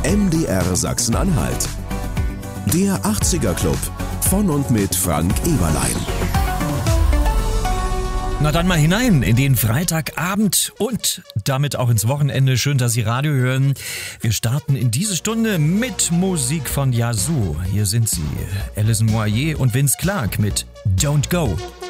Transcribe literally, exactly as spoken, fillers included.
M D R Sachsen-Anhalt. Der achtziger Club von und mit Frank Eberlein. Na dann mal hinein in den Freitagabend und damit auch ins Wochenende. Schön, dass Sie Radio hören. Wir starten in diese Stunde mit Musik von Yazoo. Hier sind sie, Alison Moyer und Vince Clarke mit Don't Go.